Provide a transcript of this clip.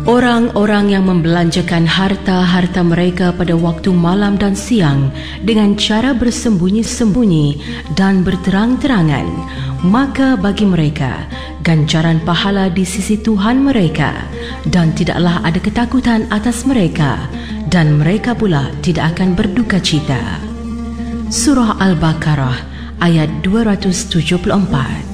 Orang-orang yang membelanjakan harta-harta mereka pada waktu malam dan siang dengan cara bersembunyi-sembunyi dan berterang-terangan, maka bagi mereka ganjaran pahala di sisi Tuhan mereka, dan tidaklah ada ketakutan atas mereka, dan mereka pula tidak akan berduka cita. Surah Al-Baqarah ayat 274.